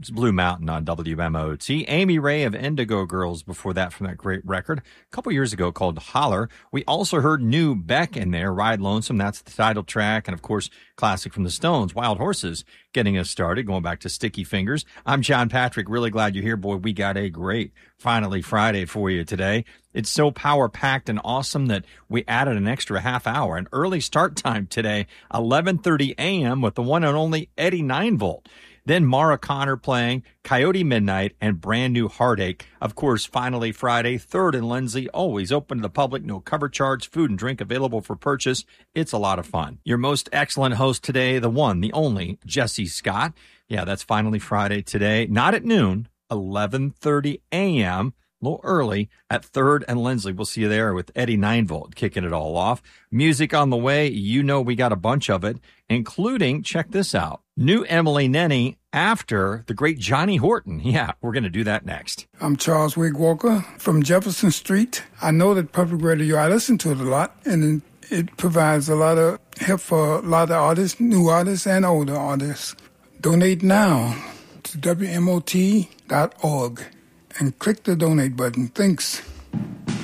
It's Blue Mountain on WMOT. Amy Ray of Indigo Girls before that from that great record a couple years ago called Holler. We also heard new Beck in there, Ride Lonesome. That's the title track. And, of course, classic from the Stones, Wild Horses, getting us started, going back to Sticky Fingers. I'm John Patrick. Really glad you're here. Boy, we got a great Finally Friday for you today. It's so power-packed and awesome that we added an extra half hour. An early start time today, 11:30 a.m. with the one and only Eddie 9-Volt. Then Mara Connor playing Coyote Midnight and Brand New Heartache. Of course, Finally Friday, 3rd and Lindsley, always open to the public, no cover charge, food and drink available for purchase. It's a lot of fun. Your most excellent host today, the one, the only, Jesse Scott. Yeah, that's Finally Friday today, not at noon, 11:30 a.m., a little early at 3rd and Lindsley. We'll see you there with Eddie 9-Volt kicking it all off. Music on the way. You know we got a bunch of it, including, check this out, new Emily Nenny after the great Johnny Horton. Yeah, we're going to do that next. I'm Charles Wig Walker from Jefferson Street. I know that public radio, I listen to it a lot, and it provides a lot of help for a lot of artists, new artists and older artists. Donate now to WMOT.org. And click the donate button. Thanks.